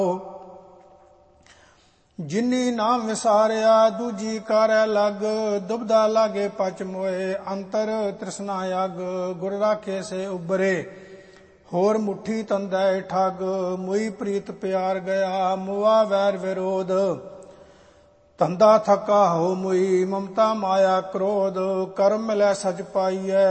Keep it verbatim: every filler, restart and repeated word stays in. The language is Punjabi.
ਜਿਨੀ ਨਾਮ ਵਿਸਾਰਿਆ ਦੂਜੀ ਕਰੈ ਲਗ ਦੁਬਦਾ ਲਾਗੇ ਪਚ ਮੋਏ ਅੰਤਰ ਤ੍ਰਿਸ਼ਨਾ ਅਗ ਗੁਰ ਰਾਖੇ ਸੇ ਉਬਰੇ ਹੋਰ ਮੁੱਠੀ ਤੰਦੈ ਠੱਗ ਮੁਈ ਪ੍ਰੀਤ ਪਿਆਰ ਗਿਆ ਮੁਆ ਵੈਰ ਵਿਰੋਧ ਧੰਦਾ ਥਕਾ ਹੋ ਮੁਈ ਮਮਤਾ ਮਾਇਆ ਕ੍ਰੋਧ ਕਰਮ ਮਿਲੈ ਸਚ ਪਾਈਐ